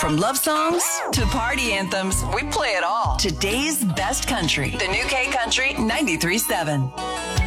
From love songs to party anthems, we play it all. Today's best country. The New K Country 93.7.